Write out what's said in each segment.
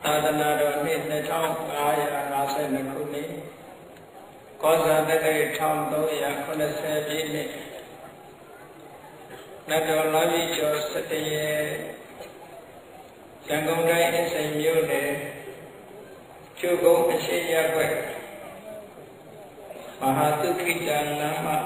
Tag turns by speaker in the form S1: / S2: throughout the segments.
S1: သာသနာတော်နှစ်2552ခုနှစ်ကောဇာတက္ကရာ1380ပြည့်နှစ်နတ်တော်လာပြီကျော်17ရက်ရန်ကုန်တိုင်းအစိမ်မြို့နယ်ကျုပ်ကုန်းအရှိရပ်ွက်မဟာသုခိတလမ်းမ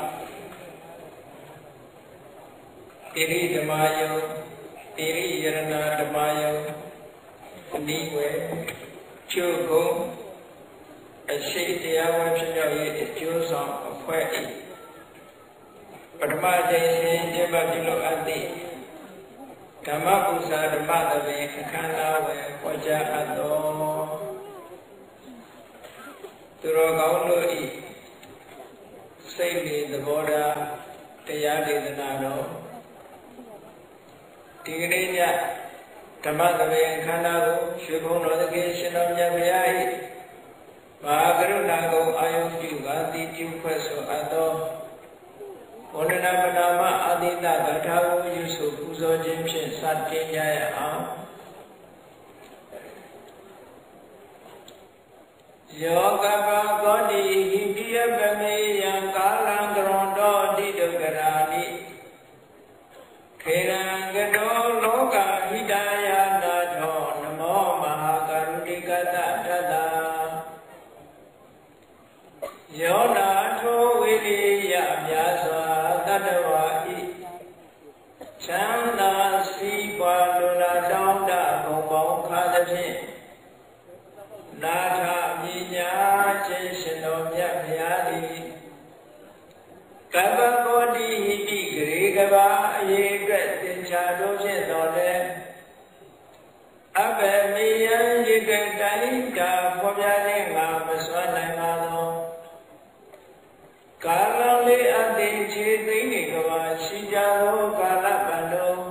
S1: တိရိဓမ္မယုံတိရိယရဏဓမ္မယုံအနိဝေကျုပ်ကုန်းအရှိတရားဝဲဖြစ်ရောက်ရေးအကျိုးဆောင်အဖွဲ့ပထမကြိမ်စဉ်ကျင်းပပြုလုပ်အပ်သည့်ဓမ္မပူဇာဓမ္မသဘင်အခမ်းအနားဝယ်ဟောကြားအပ်သောသူတော်ကောင်းတို့၏စိတ်နေသဘောထားတရားဒေသနာတော်ဒီကနေ့ညဓမ္မသဘင်အခမ်းအနားကိုရွှေဘုံတော်သခင်ရှင်တော်မြတ်ဗျာ၏မဟာကရုဏာကုံအာယုပြုပါတိပြုဖွဲ့ဆိုအပ်သောဝန္ဒနာပနာမအာတိတဂထာကိုယူဆိုပူဇော်ခြင်းဖြင့်စတင်ကြရအောင်ယောကပကောတိဟိပိယပမေယံကာလံကရွန်တော်တိဒုက္ခရာနိခေရံကတောလောကဟိတယာနာထောနမောမဟာကရုဏိကတတတယောနာထောဝိရိယမြာစွာတတဝါဤချမ်းသာစီးပွားလွန်လာတောင်းတဘုံပေါင်းခါသဖြင့်နာထမြညာခြင်းရှင်တော်မြတ်ဗျာသည်ကပ္ပကောတိဟိတိဂရေကဘာအရေးအတွက်သင်္ချာတို့ဖြင့်တော်လဲအဘယ်မေယံရေကတိုင်းတာဖော်ပြခြင်းငါမစွမ်းနိုင်ပါသောကာလလေးအတိခြေသိမ့်နေကဘာရှိကြသောကာလပတ်လုံး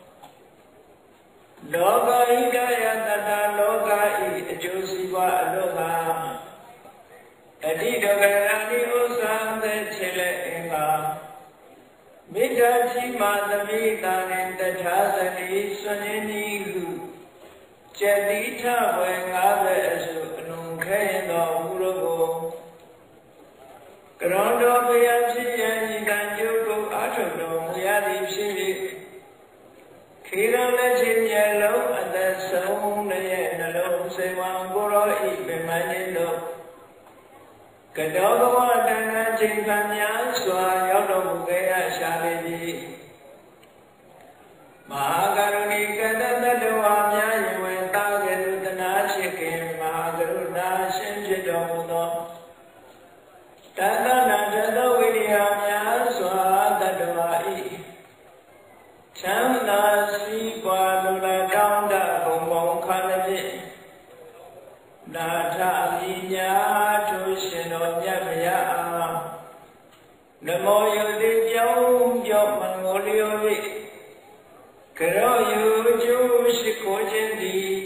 S1: လောကဣဒယတတလောကဤအကျိုးစီးပွားအလို့သာအတိဒဂရာတိဥစ္စာသက်ခြေလက်အင်္ဂါမေတ္တာရှိမှသမိတာနှင့်တခြားစတိစွန့်နေနီဟုကျက်တိထဝေငါးပဲအစုအလုံးခဲရင်တော်မူလို့ကိုကရောတော်ဘုရားဖြစ်ရန်ဤကံကျိုးကိုအာထုတော်မူရသည်ဖြစ်၍ခေရလက်ချင်းမျက်လုံးအသက်ဆုံးရဲ့နှလုံးစိမ်ဝံကိုရောဤပင်မင်းတို့ကတောဘဝတဏ္ဍချိန်ခံများစွာရောက်တော်မူခဲ့ရရှာလေသည်မဟာကရုဏီကတတတဝါများယဝေတာကရုဏာရှိခင်မဟာကရုဏာရှင်ဖြစ်တော်မူသောတသနာတသောဝိရိယများစွာတတဝါဤချမ်းသာစီးပွားလိုလားတောင်းတဘုံဘုံခါသဖြင့်နာထမြညာထိုရှင်တော်မြတ်ဗျာအားနမောယတိပြောင်းပြောင်းမငိုလျော်၍ကရောယူကျိုးရှိခိုးခြင်းသည်